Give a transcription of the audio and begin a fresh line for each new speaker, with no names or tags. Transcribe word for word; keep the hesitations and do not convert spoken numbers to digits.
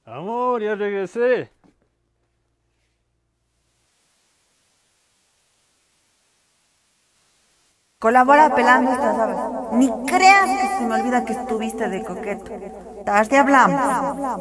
Amor, ya regresé.
Colabora pelando estas aves. Ni creas que se me olvida que estuviste de coqueto. Tarde hablamos.